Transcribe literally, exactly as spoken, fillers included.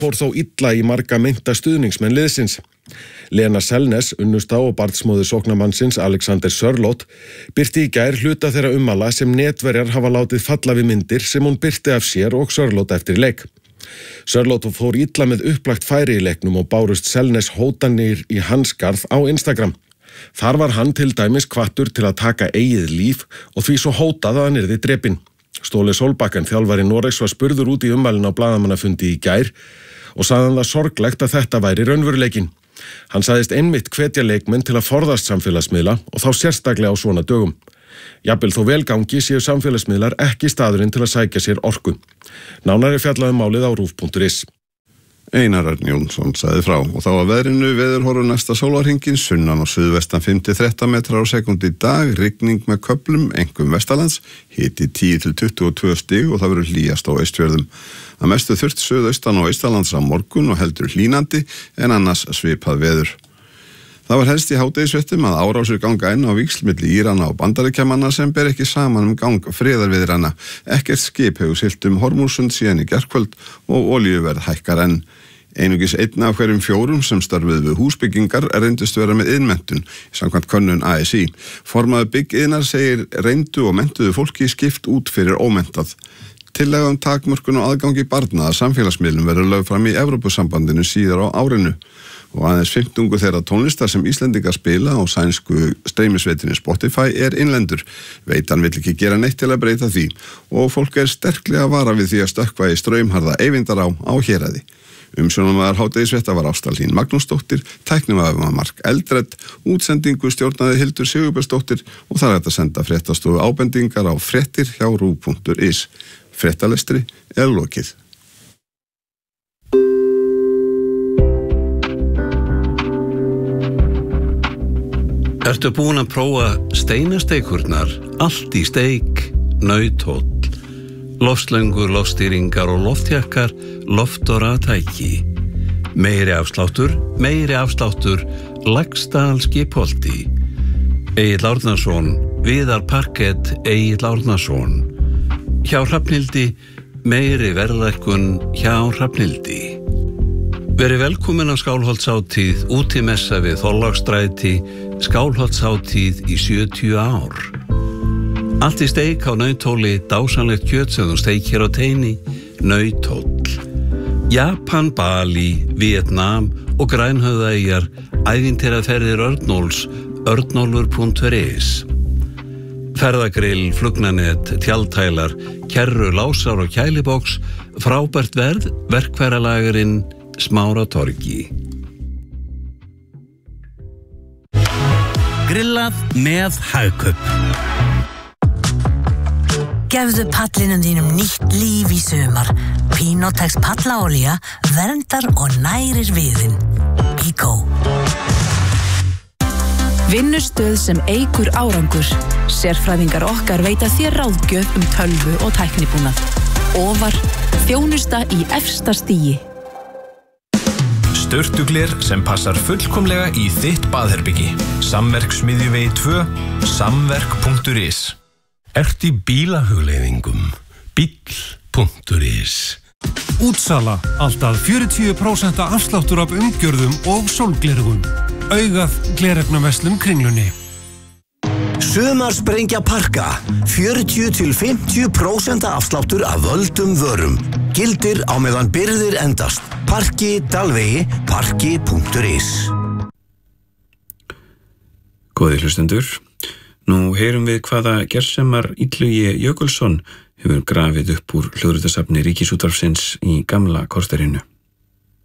fór þó illa í marga meinta stuðningsmenn liðsins. Lena Selnes, unnusta og barnsmóðir sóknarmannsins Alexander Sørloth, birti í gær hluta þeirra ummæla sem netverjar hafa látið falla við myndir sem hún birti af sér og Sørloth eftir leik. Sørloth fór illa með upplagt færi í leiknum og bárust Selnes hótanir í hans garð á Instagram. Þar var hann til dæmis hvattur til að taka eigið líf og því svo hótað að hann yrði drepinn. Ståle Solbakken, þjálfari Noregs, var spurður út í ummælin á blaðamannafundi í gær og sagði hann það sorglegt að þetta væri raunveruleikinn. Hann sagðist einmitt hvetja leikmenn til að forðast samfélagsmiðla og þá sérstaklega á svona dögum. Jafnvel þó velgangi séu samfélagsmiðlar ekki staðurinn til að sækja sér orku. Nánar er fjallað um málið á rúv punktur is. Einar Örn Jónsson sagði frá og þá að veðrinu veðurhorfur næsta sólarhringinn sunnan og suðvestan fimm til þrettán metrar á sekúndu í dag, rigning með köflum, einkum vestanlands, hiti tíu til tuttugu og tvö stig og það verður hlýjast á Austfjörðum. Að mestu þurrt suðaustan og austanlands á morgun og heldur hlýnandi en annars svipað veður. Það var helst í hádegisfréttum að árásir ganga inn á víxl milli Írana og Bandaríkjamanna sem ber ekki saman um gang friðarviðræðna. Ekkert skip hefur siglt um Hormúzsund síðan í gærkvöld og olíuverð hækkar enn. Einungis einn af hverjum fjórum sem starfuðu við húsbyggingar reyndust vera með iðnmenntun, samkvæmt könnun A S I. Formaður byggiðnar segir reyndu og menntuðu fólki skipt út fyrir ómenntað. Tillaga um takmörkun og aðgangi barna að samfélagsmiðlum verður lögð fram í Evrópusambandinu síðar á árinu. Og aðeins fimmtungur þeirra tónlistar sem Íslendingar spila á sænsku streymisveitinni Spotify er innlendur. Veitan vill ekki gera neitt til að breyta því og fólk er sterklega vara við því að stökkva í straumharða Eyvindará á Héraði. Umsjónarmaður hádegisfrétta var Ásta Hlín Magnúsdóttir, tæknimaður var Mark Eldred, útsendingu stjórnaði Hildur Sigurbjörnsdóttir og það er hægt að senda fréttastofu ábendingar á fréttir hjá rúv punktur is. Fréttalestri er lokið. Ertu búin að prófa steinasteikurnar, allt í steik, nauthóll, loftslöngur, loftstýringar og loftjakkar, loft og raðtæki. Meiri afsláttur, meiri afsláttur, Laxdal Skipholti. Egill Árnason, Viðar Parkett, Egill Árnason. Hjá Hrafnhildi, meiri verðlækkun hjá Hrafnhildi. Verið velkomin á Skálholtshátíð, útimessa við Þorláksstræti, Skálholtshátíð í sjötíu ár. Allt í steik á nauthóli, dásamlegt kjöt sem þú steikir á teini, nauthóll. Japan, Bali, Vietnam og Grænhöfðaeyjar, ævintýraferðir Örnóls, örnólfur punktur is. Ferðagrill, flugnanet, tjaldhælar, kerru, lásar og kæliboks, frábært verð, verkfæralagurinn, Smáratorgi. Grillað með Hagkaup. Gefðu pallinum þínum nýtt líf í sumar. Pinotex pallaolía verndar og nærir viðinn. Bíkó. Vinnustöð sem eykur árangur. Sérfræðingar okkar veita þér ráðgjöf um tölvu og tæknibúnað. Ofar, þjónusta í efsta stigi. Sturtugler sem passar fullkomlega í þitt baðherbyggi. Samverk smiðjuvegi tvö, samverk punktur is. Ert í bílahugleiðingum? Bíll punktur is. Útsala, alltaf fjörutíu prósent afsláttur af umgjörðum og sólglerugum. Augað gleraugnarverslun Kringlunni. Sumarsprengja Parka, fjörutíu til fimmtíu prósent afsláttur af völdum vörum. Gildir á meðan birgðir endast. Parki, Dalvegi, parki punktur is. Góðir hlustendur, nú heyrum við hvaða gersemar Illugi Jökulsson hefur grafið upp úr hljóðritasafni Ríkisútvarpsins í gamla korterinu.